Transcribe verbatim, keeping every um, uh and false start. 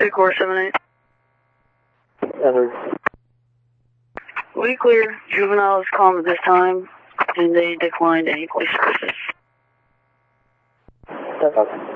three four seven eight. Entered. We clear. Juvenile is calm at this time, and they declined any police services. ten thousand.